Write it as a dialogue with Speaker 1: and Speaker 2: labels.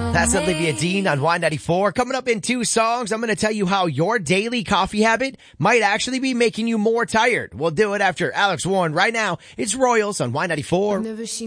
Speaker 1: That's Olivia Dean on Y94. Coming up in 2 songs, I'm going to tell you how your daily coffee habit might actually be making you more tired. We'll do it after Alex Warren. Right now, it's Royals on Y94.